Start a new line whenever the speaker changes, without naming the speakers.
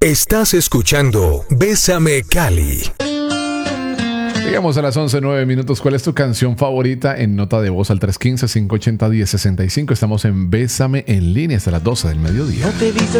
Estás escuchando Bésame Cali.
Llegamos a las 11:09. ¿Cuál es tu canción favorita? En nota de voz al 315-580-1065. Estamos en Bésame en línea hasta las 12 del mediodía.
No te dices